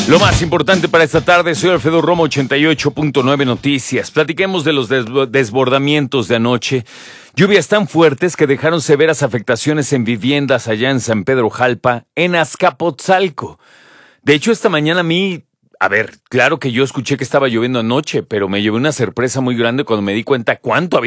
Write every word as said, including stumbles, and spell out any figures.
Lo más importante para esta tarde, soy Alfredo Romo, ochenta y ocho punto nueve Noticias. Platiquemos de los des desbordamientos de anoche. Lluvias tan fuertes que dejaron severas afectaciones en viviendas allá en San Pedro Jalpa, en Azcapotzalco. De hecho, esta mañana a mí, a ver, claro que yo escuché que estaba lloviendo anoche, pero me llevé una sorpresa muy grande cuando me di cuenta cuánto había